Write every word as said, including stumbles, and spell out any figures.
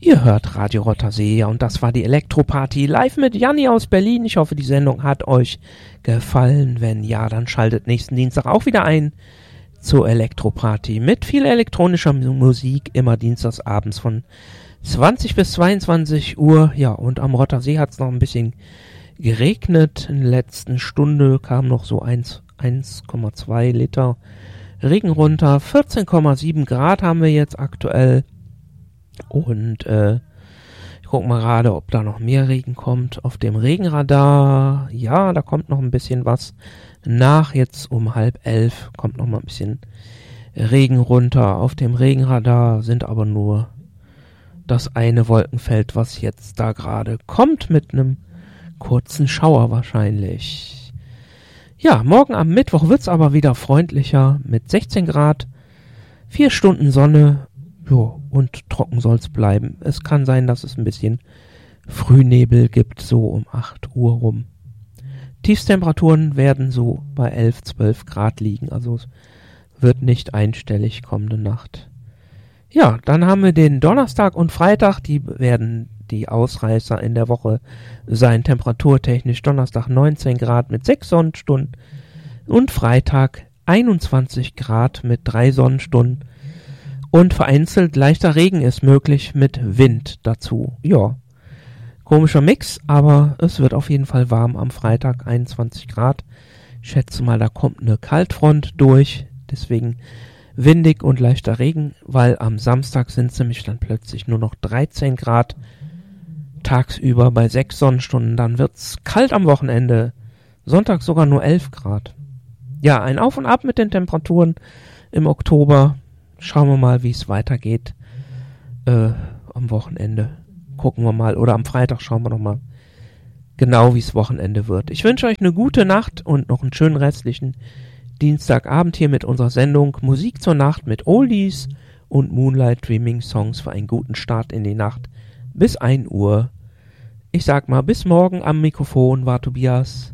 Ihr hört Radio Rottersee und das war die Elektroparty live mit Janni aus Berlin. Ich hoffe, die Sendung hat euch gefallen. Wenn ja, dann schaltet nächsten Dienstag auch wieder ein zur Elektroparty mit viel elektronischer Musik, immer dienstags abends von zwanzig bis zweiundzwanzig Uhr. Ja, und am Rottersee hat es noch ein bisschen geregnet. In der letzten Stunde kam noch so eins Komma zwei Liter Regen runter. vierzehn Komma sieben Grad haben wir jetzt aktuell. Und äh, ich gucke mal gerade, ob da noch mehr Regen kommt. Auf dem Regenradar, ja, da kommt noch ein bisschen was nach. Jetzt um halb elf kommt noch mal ein bisschen Regen runter. Auf dem Regenradar sind aber nur das eine Wolkenfeld, was jetzt da gerade kommt, mit einem kurzen Schauer wahrscheinlich. Ja, morgen am Mittwoch wird's aber wieder freundlicher mit sechzehn Grad, vier Stunden Sonne. Jo, und trocken soll's bleiben. Es kann sein, dass es ein bisschen Frühnebel gibt, so um acht Uhr rum. Tiefstemperaturen werden so bei elf, zwölf Grad liegen, also es wird nicht einstellig kommende Nacht. Ja, dann haben wir den Donnerstag und Freitag, die werden die Ausreißer in der Woche sein, temperaturtechnisch. Donnerstag neunzehn Grad mit sechs Sonnenstunden und Freitag einundzwanzig Grad mit drei Sonnenstunden. Und vereinzelt leichter Regen ist möglich mit Wind dazu. Ja, komischer Mix, aber es wird auf jeden Fall warm am Freitag, einundzwanzig Grad. Ich schätze mal, da kommt eine Kaltfront durch, deswegen windig und leichter Regen, weil am Samstag sind es nämlich dann plötzlich nur noch dreizehn Grad tagsüber bei sechs Sonnenstunden. Dann wird's kalt am Wochenende, Sonntag sogar nur elf Grad. Ja, ein Auf und Ab mit den Temperaturen im Oktober. Schauen wir mal, wie es weitergeht äh, am Wochenende. Gucken wir mal. Oder am Freitag schauen wir noch mal genau, wie es Wochenende wird. Ich wünsche euch eine gute Nacht und noch einen schönen restlichen Dienstagabend hier mit unserer Sendung Musik zur Nacht mit Oldies und Moonlight Dreaming Songs für einen guten Start in die Nacht bis ein Uhr. Ich sag mal, bis morgen. Am Mikrofon war Tobias.